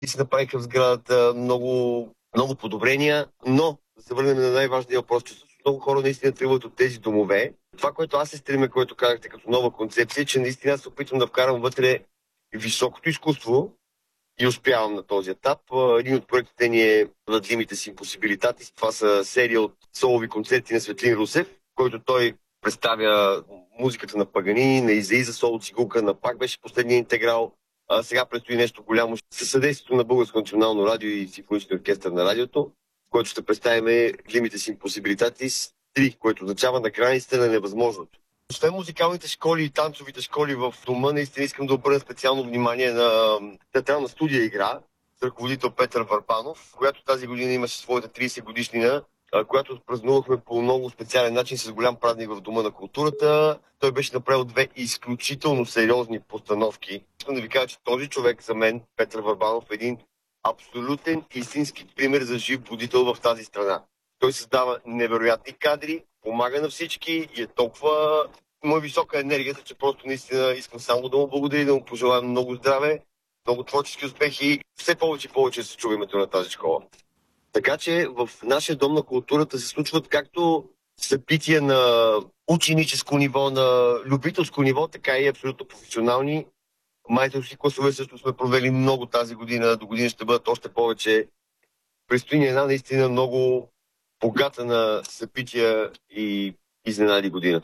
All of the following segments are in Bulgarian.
и се направиха в сградата много подобрения, но да се върнем на най-важния въпрос, че много хора наистина тръгват от тези домове. Това, което аз се стремя, което казахте като нова концепция, че наистина се опитвам да вкарам вътре високото изкуство и успявам на този етап. Един от проектите ни е над лимите си Impossibilitatis. Това са серия от солови концерти на Светлин Русев, който той представя музиката на Паганини, на Изаиза соло цигулка, на Пак беше последния интеграл. Сега предстои нещо голямо със съдействието на Българско национално радио и Симфоничния оркестър на радиото, в който ще представим лимите си Impossibilitatis 3, което означава на границата на невъзможното. Освен музикалните школи и танцовите школи в дома, наистина искам да обърна специално внимание на театрална студия игра с ръководител Петър Варбанов, която тази година имаше своята 30 годишнина, която празнувахме по много специален начин с голям празник в Дома на културата. Той беше направил 2 изключително сериозни постановки. Искам да ви кажа, че този човек за мен, Петър Варбанов, е един абсолютен истински пример за жив будител в тази страна. Той създава невероятни кадри, помага на всички и е толкова висока енергията, че просто наистина искам само да му благодаря и да му пожелая много здраве, много творчески успехи и все повече и повече да се чува името на тази школа. Така че в нашия Дом на културата се случват както събития на ученическо ниво, на любителско ниво, така и абсолютно професионални. Майсторски класове също сме провели много тази година, до година ще бъдат още повече. Предстои ни една наистина много богата на събития и изненади година.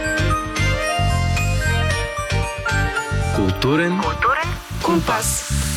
Културен компас.